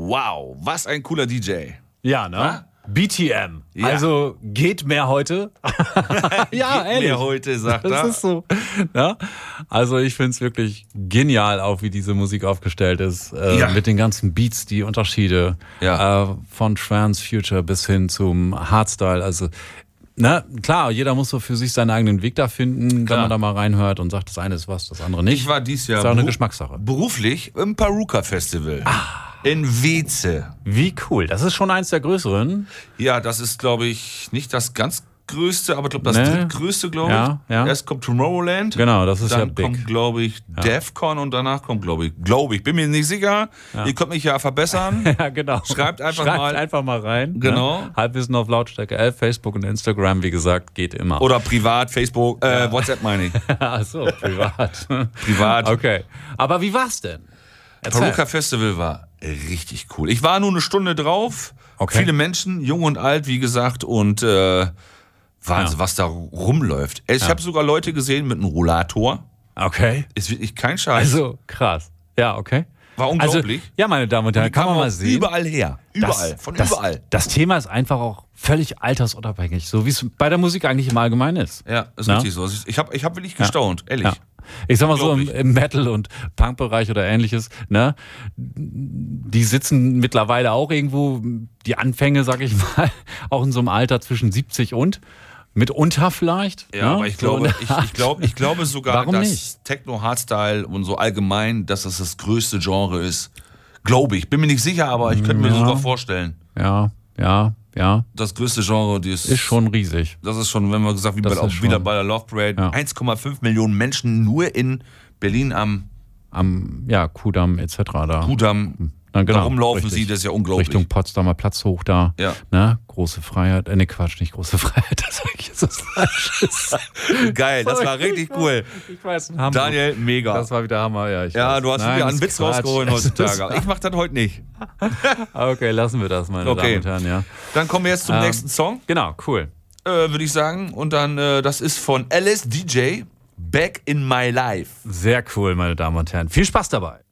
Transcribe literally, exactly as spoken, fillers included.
Wow, was ein cooler D J. Ja, ne? Ha? B T M. Ja. Also geht mehr heute. Ja, Geht ehrlich. mir heute, sagt Das er. ist so. Ja? Also ich finde es wirklich genial, auch wie diese Musik aufgestellt ist. Äh, Ja. Mit den ganzen Beats, die Unterschiede. Ja. Äh, von Trance, Future bis hin zum Hardstyle. Also na, klar, jeder muss so für sich seinen eigenen Weg da finden, Klar. wenn man da mal reinhört und sagt, das eine ist was, das andere nicht. Ich war dieses Jahr ist auch eine beru- Geschmackssache. beruflich im Paruka Festival. Ah. In Weze. Wie cool. Das ist schon eins der größeren. Ja, das ist, glaube ich, nicht das ganz größte, aber ich glaube, das Nee. drittgrößte, glaube ich. Ja, ja. Erst kommt Tomorrowland. Genau, das ist Dann ja big. kommt, glaube ich, DEFCON und danach kommt, glaube ich, glaube ich, bin mir nicht sicher. Ihr könnt mich ja verbessern. Ja, genau. Schreibt einfach Schreibt mal. einfach mal rein. Genau. Ne? Halbwissen auf Lautstärke elf, Facebook und Instagram, wie gesagt, geht immer. Oder privat, Facebook, äh, WhatsApp meine ich. Ach so, privat. Privat. Okay. Aber wie war's denn? Erzähl. Paruka Festival war richtig cool. Ich war nur eine Stunde drauf. Okay. Viele Menschen, jung und alt, wie gesagt, und äh, Wahnsinn, Ja. was da rumläuft. Ich Ja. habe sogar Leute gesehen mit einem Rollator. Okay. Ist wirklich kein Scheiß. Also, krass. Ja, okay. War unglaublich. Also, ja, meine Damen und Herren, Die kann man kamen mal auch sehen. Überall her. Überall. Das, von das, überall. Das Thema ist einfach auch völlig altersunabhängig, so wie es bei der Musik eigentlich im Allgemeinen ist. Ja, ist Na? richtig so. Ich habe ich hab wirklich gestaunt, ehrlich. Ja. Ich sag mal so, im, Unglaublich. im Metal- und Punk-Bereich oder ähnliches, ne? Die sitzen mittlerweile auch irgendwo, die Anfänge, sag ich mal, auch in so einem Alter zwischen siebzig und mitunter vielleicht. Ja, ne? aber ich So in glaube, der ich, Art. ich, glaub, ich glaube sogar, Warum dass nicht? Techno, Hardstyle und so allgemein, dass das das größte Genre ist. Glaube ich. Bin mir nicht sicher, aber ich könnte mir Ja. sogar vorstellen. Ja, ja, ja. Das größte Genre, die ist, Ist schon riesig. das ist schon, wenn man gesagt, wie Das bei, auch ist wieder schon- bei der Love Parade, Ja. eins Komma fünf Millionen Menschen nur in Berlin am Am, ja, Kudamm et cetera da. Kudamm. Na, genau, da rumlaufen richtig. sie, das ist ja unglaublich. Richtung Potsdamer Platz hoch da. Ja. Ne? Große Freiheit. Äh, ne, Quatsch, nicht große Freiheit. Das sag ich jetzt was Falsches. Geil, das war richtig cool. Ich weiß, Hamburg. Daniel, mega. Das war wieder Hammer, ja. Ich ja, weiß. du hast Nein, wieder das einen ist Witz Quatsch. rausgeholt Das ist- heutzutage. Ich mach das heute nicht. Okay, lassen wir das, meine Okay. Damen und Herren, ja. Dann kommen wir jetzt zum Ähm, nächsten Song, Genau, cool. äh, würde ich sagen. Und dann, äh, das ist von Alice D J, Back in My Life. Sehr cool, meine Damen und Herren. Viel Spaß dabei.